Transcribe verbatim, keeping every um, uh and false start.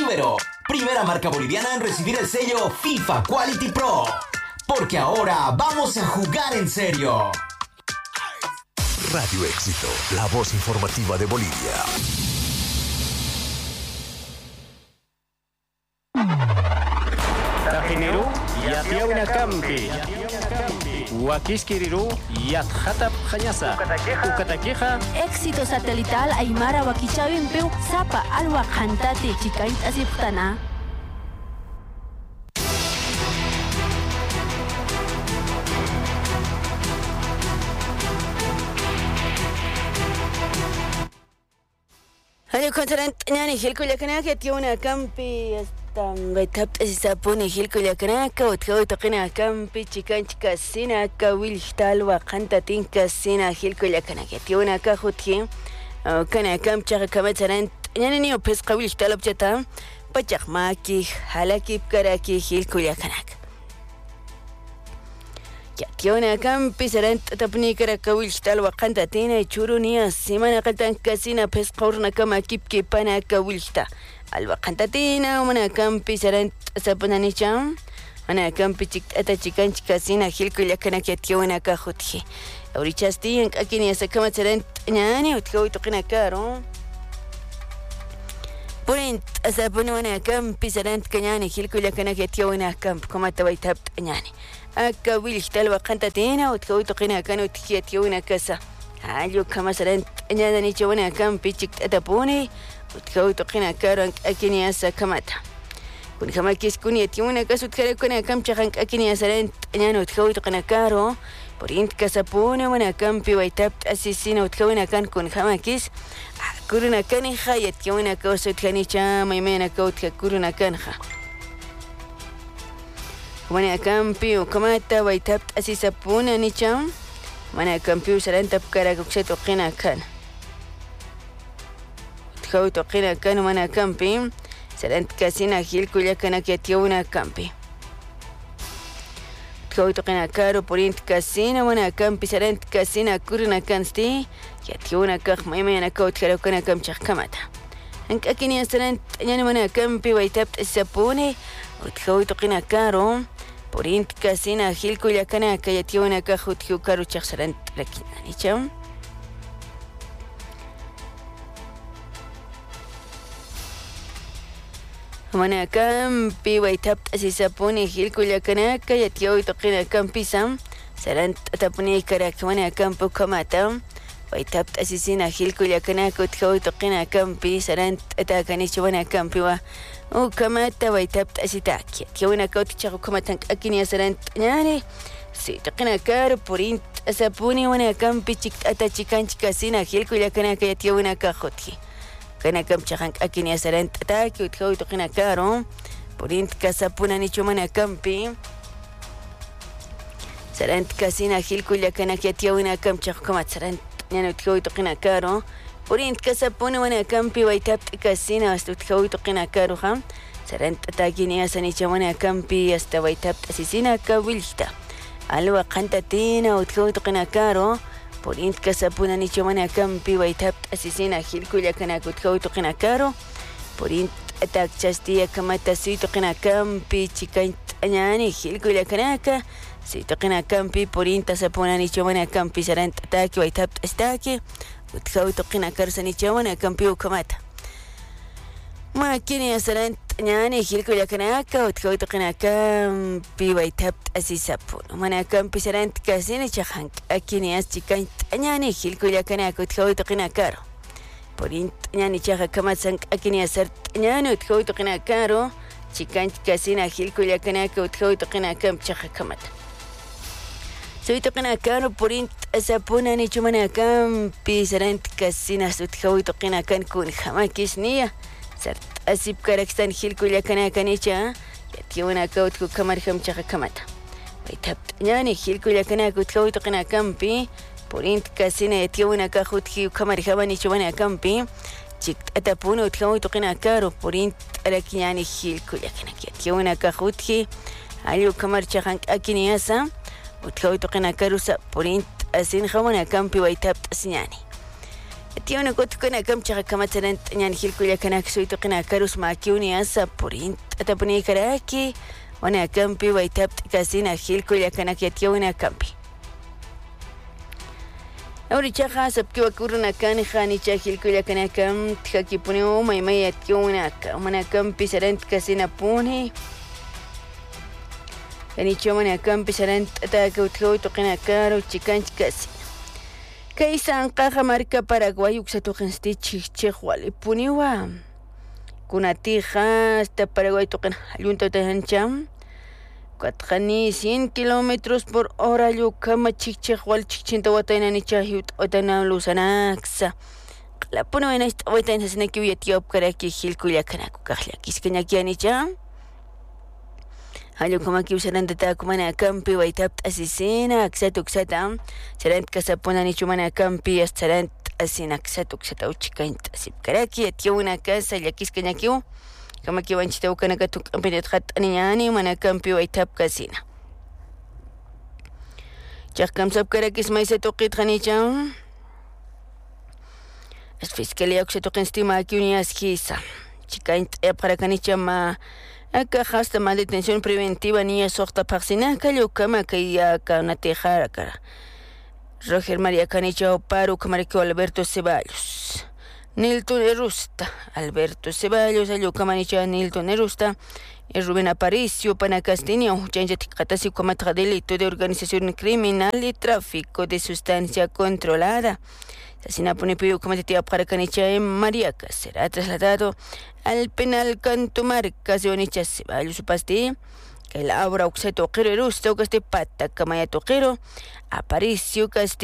Ibero, primera marca boliviana en recibir el sello FIFA Quality Pro. Porque ahora vamos a jugar en serio. Radio Éxito, la voz informativa de Bolivia. Tajineru, Yatiauna Campi. Huaquiskiriru, Yatjatap Jañasa. Ucataqueja. Éxito satelital Aymara Wakichawin Peu, Zapa Alwa Cantate, Chicait Asiptana. Hadi kontaran nyani hilku lakana ke tiuna kampi tam betap isapuni hilku lakana ka utko tokina kampi chikan chikasina ka wilhtal wa qanta tinka sina hilku lakana ke tiuna ka khutki kana kam chaka kamataran nyani ni opes qawil htal abjata pachak maki halaki karaki hilku lakana Tiona campi serent tapni kara kawil tal waqanta tina churunia simana qaltan kasina pesqorna kama kip kipana kawilta al waqanta tina mana campi serent sapanani cham mana campi chik ata chikan chikasina hilku yakana ke tiona ka khutki aurichasti akini asakama serent nyani utkawi toqina karo point asapuni mana campi serent kanyani hilku yakana ke tiona camp kama tawaitab nyani Aka wilhtal waqanta tina utkawi toqina kanu tikiyatiuna kasa ayo kama saran nyada ni chawana kam pichik atapuni utkawi toqina karan akini asa kamata kun kama kis kun yatiuna kasu tkare kuna kam chakan akini asaran nyana utkawi toqina karo porint kasapuna wana kam pi waitab asisina utkawina kan kun kama kis kuruna kan khayatiuna kasu tkani chama imena kautka kuruna kan kha Mana kampi ukamata waitab asisapuna ni cham mana kampi usaran tapkara kuksa toqina kan utkawi toqina kan mana kampi saran kasina hilku yakana kiatiuna kampi utkawi toqina karo porint kasina mana kampi saran kasina kuruna kansti kiatiuna kaq maimana kautkara kana kam chaqkamata ank akini saran nyani mana kampi waitab asisapuni utkawi toqina karo Porint kasina hilku yakana kayatiuna ka khutku karu chaksaran lakinani cham Mana kampi waitab asisapuni hilku yakana kayatioi toqina kampi sam saran tapuni karak mana kampu kamata waitab asisina hilku yakana kutkawi toqina kampi saran atakani chwana kampi wa O kamata waitab asitaki tiuna kauti chaku kamatan akini asaran nyani si taqina kar porint asapuni wana kampi chik ata chikan chikasina hilku yakana kaya tiuna ka khotki kana kam chakan akini asaran ataki utkawi taqina karo porint kasapuna ni chumana kampi saran kasina hilku yakana kaya tiuna kam chaku kamat saran nyani utkawi taqina karo Porint kasapuna wana kampi waitab kasina hasta utkawi toqina karo ham sarant atakini asani chawana kampi hasta waitab asisina kawilta alwa qanta tina utkawi toqina karo porint kasapuna ni chawana kampi waitab asisina hilku yakana utkawi toqina karo porint atak chastia kamata si toqina kampi chikan anyani hilku yakana ka si toqina kampi porint kasapuna ni chawana kampi sarant ataki waitab astaki utkawi toqina karsani chawana kampiu kamata ma kini asaran nyani hilku yakanaka utkawi toqina kampi waitab asisapun mana kampi saran kasini chakhank akini as chikan nyani hilku yakanaka utkawi toqina karo porint nyani chakha kamatsan akini asar nyani utkawi toqina karo chikan kasina hilku yakanaka utkawi toqina kam chakha kamata Soy toqina karo porint asapuna ni chumana kampi sarant kasina utkawi toqina kan kun khama kisniya sart asip karaksan hilku yakana kanicha yatiuna kautku kamar kham chaka kamata waitab nyani hilku yakana utkawi toqina kampi porint kasina yatiuna ka khutki kamar khama ni chumana kampi chik atapuna utkawi toqina karo porint arakiani hilku yakana yatiuna ka khutki alu kamar chaka akiniyasa utkawi toqina karusa porint asin khamana kampi waitab asnyani Tiene cotucana camcha camatarant ñan hilkuya kana suito kana karus makiuni asa purin atapuni karaki wana campi waitap kasina hilkuya kana kiatio una campi. Ahora chaja sabki wakuruna kana khani cha hilkuya kana kam tkaki puni uma imay atio una una campi sarant kasina puni. Kani chomana campi sarant ataka utko to kana karo chikanch kasi. Kaysan qaja marca Paraguay uksatuqinsti chichchiqwali puniwa kunatija hasta Paraguay toqin ayunta tahancham katqani cien kilómetros por hora llukama chichchiqwal chichinta wataynani chahiyut otana lusanaksa la puno en esta watayn hasnaki uyatiop karaki hilkuya kanaku kajla kiskañakiani cham Hayo como que usaran de ta kumana campi waitap asisina aksatu ksata serant kasapuna ni chumana campi serant asina aksatu ksata uchikaint asip karaki atiu una casa yakis kanyakiu kama que wanchita ukana katuk ampenet khat aniani mana campi waitap kasina chakam sap karakis maisa toqit khanicham es fiscalia uksatu kinstima akiuni askisa chikaint e para kanichama Acá hasta más detención preventiva niña sorta parsina cayó cama que ya una tejara cara. Roger María Canicha Oparo Camarico Alberto Ceballos. Nilton Erusta, Alberto Ceballos, Ayo Camanicha Nilton Erusta, y Rubén Aparicio, Panacastinio, Chanjaticatasi como delito de organización criminal y tráfico de sustancia controlada. Asina Punipiu Comitiva para Canicha en Mariacas será trasladado al penal Cantumarcas de Onichas Ceballos Supasti, que la obra Uxeto Quero Erusta, que este pata Camaya Toquero, Aparicio Castillo.